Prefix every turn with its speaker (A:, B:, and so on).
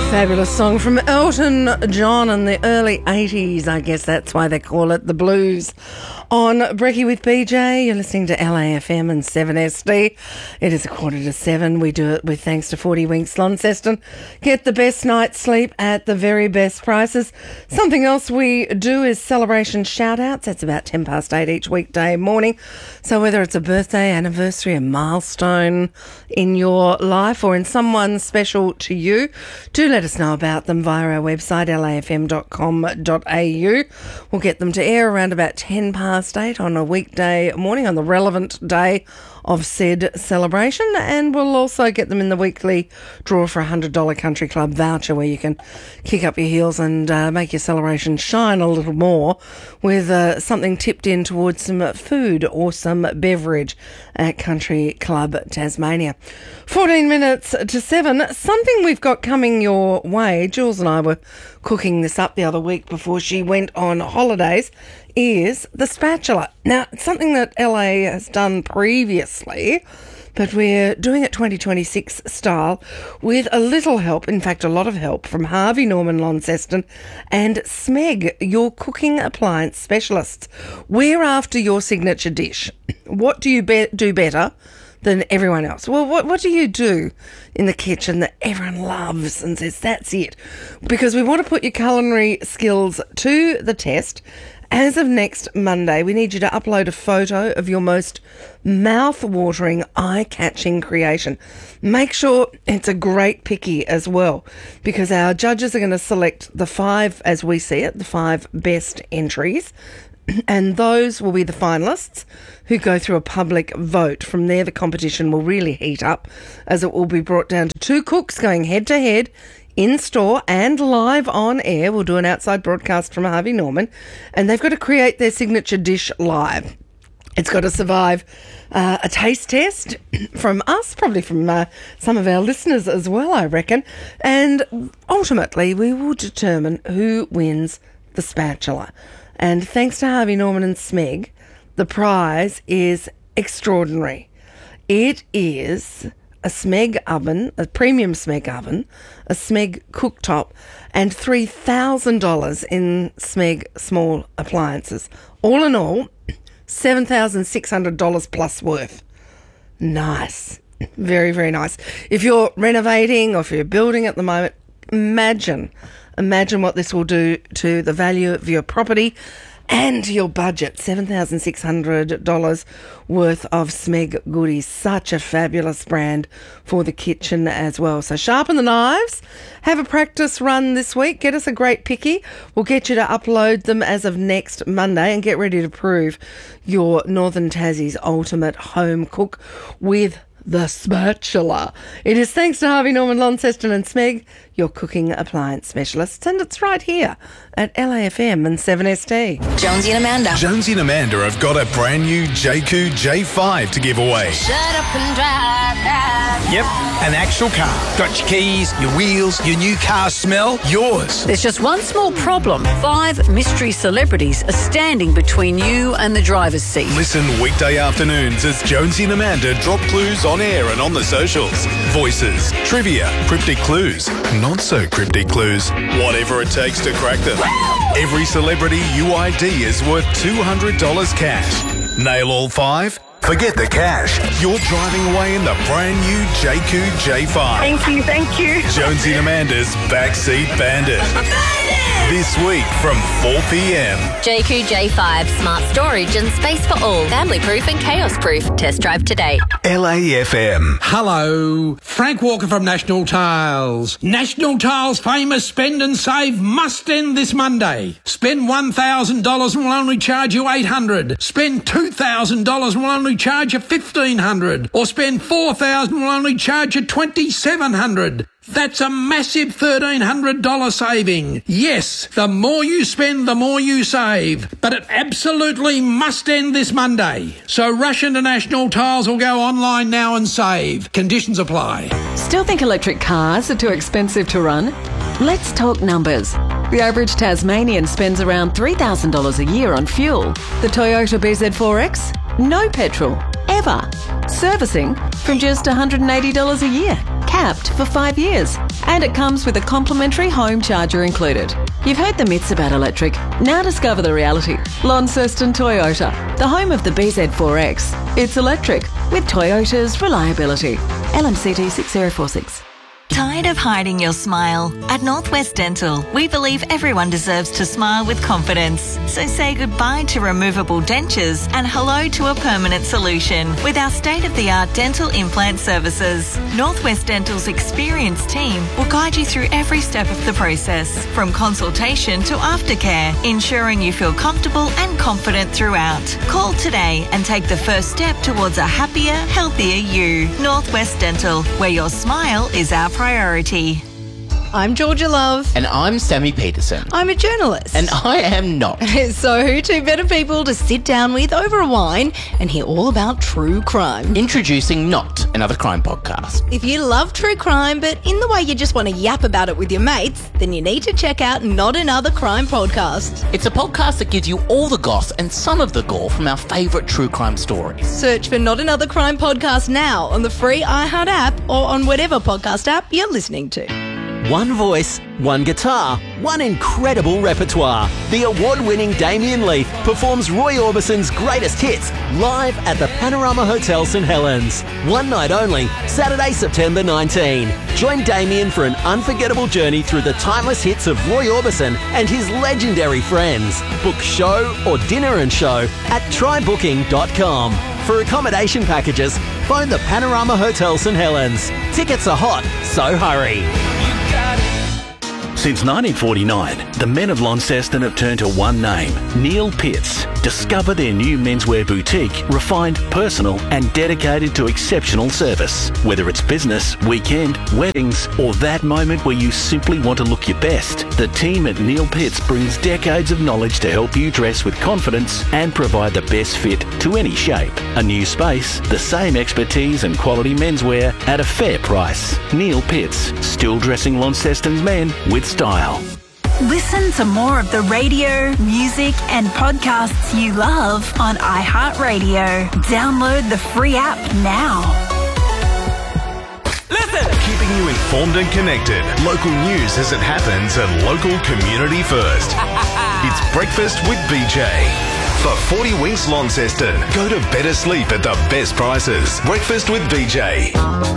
A: Fabulous song from Elton John in the early 80s. I guess that's why they call it the blues. On Brekkie with BJ, you're listening to LAFM and 7SD. It is 7:15. We do it with thanks to 40 Winks Launceston. Get the best night's sleep at the very best prices. Something else we do is celebration shout-outs. That's about 8:10 each weekday morning. So whether it's a birthday, anniversary, a milestone in your life or in someone special to you, do let us know about them via our website, lafm.com.au. We'll get them to air around about 8:10 on a weekday morning on the relevant day of said celebration, and we'll also get them in the weekly draw for a $100 Country Club voucher where you can kick up your heels and make your celebration shine a little more with something tipped in towards some food or some beverage at Country Club Tasmania. 14 minutes to 7. Something we've got coming your way, Jules and I were cooking this up the other week before she went on holidays, is the spatula. Now, it's something that LA has done previously, but we're doing it 2026 style with a little help, in fact a lot of help, from Harvey Norman Launceston and Smeg, your cooking appliance specialists. We're after your signature dish. What do you do better than everyone else? Well, what do you do in the kitchen that everyone loves and says, that's it? Because we want to put your culinary skills to the test. As of next Monday, we need you to upload a photo of your most mouth-watering, eye-catching creation. Make sure it's a great picky as well, because our judges are going to select the 5, as we see it, the 5 best entries, and those will be the finalists who go through a public vote. From there, the competition will really heat up, as it will be brought down to 2 cooks going head-to-head in store and live on air. We'll do an outside broadcast from Harvey Norman, and they've got to create their signature dish live. It's got to survive a taste test from us, probably from some of our listeners as well, I reckon. And ultimately, we will determine who wins the spatula. And thanks to Harvey Norman and Smeg, the prize is extraordinary. It is a Smeg oven, a premium Smeg oven, a Smeg cooktop, and $3,000 in Smeg small appliances. All in all, $7,600 plus worth. Nice. Very, very nice. If you're renovating or if you're building at the moment, imagine what this will do to the value of your property and your budget. $7,600 worth of Smeg goodies. Such a fabulous brand for the kitchen as well. So sharpen the knives. Have a practice run this week. Get us a great picky. We'll get you to upload them as of next Monday and get ready to prove your Northern Tassie's ultimate home cook with the spatula. It is thanks to Harvey Norman Launceston and Smeg, your cooking appliance specialists, and it's right here at LAFM and 7SD.
B: Jonesy and Amanda.
C: Jonesy and Amanda have got a brand new JQ J5 to give away.
B: Shut up and drive.
D: Yep, an actual car. Got your keys, your wheels, your new car smell, yours.
E: There's just one small problem. 5 mystery celebrities are standing between you and the driver's seat.
C: Listen weekday afternoons as Jonesy and Amanda drop clues on air and on the socials. Voices, trivia, cryptic clues, not so cryptic clues, whatever it takes to crack them. Every celebrity UID is worth $200 cash. Nail all 5? Forget the cash. You're driving away in the brand new JQ J5.
A: Thank you.
C: Jonesy and Amanda's Backseat Bandit. This week from 4 p.m.
B: JQ J5, smart storage and space for all. Family proof and chaos proof. Test drive today.
C: LAFM.
D: Hello, Frank Walker from National Tiles. National Tiles' famous spend and save must end this Monday. Spend $1,000 and we'll only charge you $800. Spend $2,000 and we'll only charge you $1,500. Or spend $4,000 and we'll only charge you $2,700. That's a massive $1,300 saving. Yes, the more you spend, the more you save. But it absolutely must end this Monday. So rush into National Tiles or go online now and save. Conditions apply.
F: Still think electric cars are too expensive to run? Let's talk numbers. The average Tasmanian spends around $3,000 a year on fuel. The Toyota BZ4X? No petrol. Ever. Servicing from just $180 a year. capped for 5 years. And it comes with a complimentary home charger included. You've heard the myths about electric. Now discover the reality. Launceston Toyota, the home of the BZ4X. It's electric with Toyota's reliability. LMCT 6046.
G: Tired of hiding your smile? At Northwest Dental, we believe everyone deserves to smile with confidence. So say goodbye to removable dentures and hello to a permanent solution with our state-of-the-art dental implant services. Northwest Dental's experienced team will guide you through every step of the process, from consultation to aftercare, ensuring you feel comfortable and confident throughout. Call today and take the first step towards a happier, healthier you. Northwest Dental, where your smile is our priority.
H: I'm Georgia Love.
I: And I'm Sammy Peterson.
H: I'm a journalist.
I: And I am not.
H: So who two better people to sit down with over a wine and hear all about true crime?
I: Introducing Not Another Crime Podcast.
H: If you love true crime, but in the way you just want to yap about it with your mates, then you need to check out Not Another Crime Podcast.
I: It's a podcast that gives you all the goss and some of the gore from our favourite true crime stories.
H: Search for Not Another Crime Podcast now on the free iHeart app or on whatever podcast app you're listening to.
J: One voice, one guitar, one incredible repertoire. The award-winning Damien Leith performs Roy Orbison's greatest hits live at the Panorama Hotel St Helens. One night only, Saturday, September 19. Join Damien for an unforgettable journey through the timeless hits of Roy Orbison and his legendary friends. Book show or dinner and show at trybooking.com. For accommodation packages, phone the Panorama Hotel St Helens. Tickets are hot, so hurry.
K: Since 1949, the men of Launceston have turned to one name, Neil Pitts. Discover their new menswear boutique, refined, personal and dedicated to exceptional service. Whether it's business, weekend, weddings or that moment where you simply want to look your best, the team at Neil Pitts brings decades of knowledge to help you dress with confidence and provide the best fit to any shape. A new space, the same expertise and quality menswear at a fair price. Neil Pitts, still dressing Launceston's men with style.
L: Listen to more of the radio, music and podcasts you love on iHeartRadio. Download the free app now.
C: Listen! Keeping you informed and connected. Local news as it happens and local community first. It's Breakfast with BJ. For 40 Winks Launceston, go to better sleep at the best prices. Breakfast with BJ.